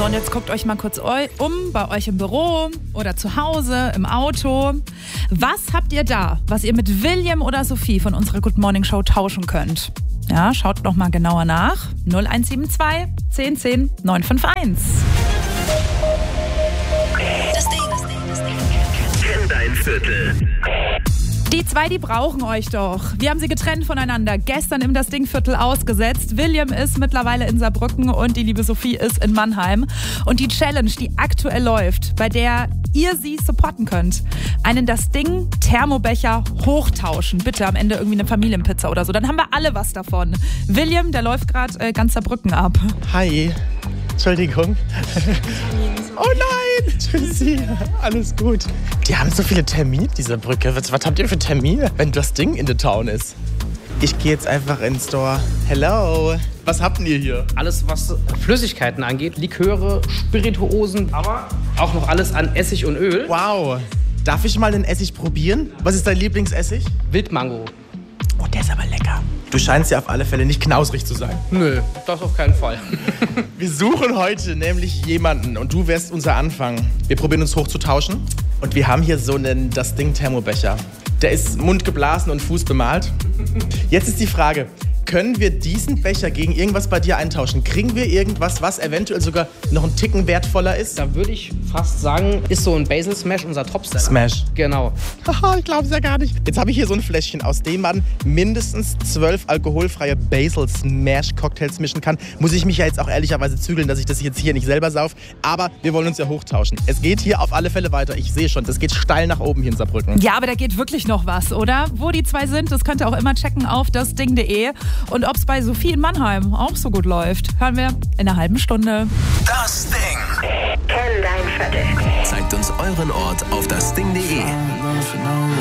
So, und jetzt guckt euch mal kurz um, bei euch im Büro oder zu Hause, im Auto. Was habt ihr da, was ihr mit William oder Sophie von unserer Good Morning Show tauschen könnt? Ja, schaut noch mal genauer nach. 0172 10 10 951. Das Ding. Kenn dein Viertel. Die zwei, die brauchen euch doch. Wir haben sie getrennt voneinander. Gestern im Das Ding-Viertel ausgesetzt. William ist mittlerweile in Saarbrücken und die liebe Sophie ist in Mannheim. Und die Challenge, die aktuell läuft, bei der ihr sie supporten könnt, einen Das Ding-Thermobecher hochtauschen. Bitte am Ende irgendwie eine Familienpizza oder so. Dann haben wir alle was davon. William, der läuft gerade ganz Saarbrücken ab. Hi. Entschuldigung. Oh nein! Tschüssi. Alles gut. Die haben so viele Termine, diese Brücke. Was habt ihr für Termine, wenn das Ding in der Town ist? Ich gehe jetzt einfach in den Store. Hello. Was habt ihr hier? Alles, was Flüssigkeiten angeht. Liköre, Spirituosen, aber auch noch alles an Essig und Öl. Wow. Darf ich mal den Essig probieren? Was ist dein Lieblingsessig? Wildmango. Oh, der ist aber lecker. Du scheinst ja auf alle Fälle nicht knausrig zu sein. Nö, das auf keinen Fall. Wir suchen heute nämlich jemanden und du wärst unser Anfang. Wir probieren uns hochzutauschen und wir haben hier so einen Das Ding-Thermobecher. Der ist mundgeblasen und fußbemalt. Jetzt ist die Frage, können wir diesen Becher gegen irgendwas bei dir eintauschen? Kriegen wir irgendwas, was eventuell sogar noch einen Ticken wertvoller ist? Da würde ich fast sagen, ist so ein Basil Smash unser Topseller. Smash. Genau. Haha, ich glaub's ja gar nicht. Jetzt habe ich hier so ein Fläschchen, aus dem man mindestens 12 alkoholfreie Basil Smash Cocktails mischen kann. Muss ich mich ja jetzt auch ehrlicherweise zügeln, dass ich das jetzt hier nicht selber sauf. Aber wir wollen uns ja hochtauschen. Es geht hier auf alle Fälle weiter. Ich sehe schon, das geht steil nach oben hier in Saarbrücken. Ja, aber da geht wirklich noch was, oder? Wo die zwei sind, das könnt ihr auch immer checken auf dasding.de. Und ob es bei Sophie in Mannheim auch so gut läuft, hören wir in einer halben Stunde. Das Ding. Kenn dein Viertel. Zeigt uns euren Ort auf dasding.de.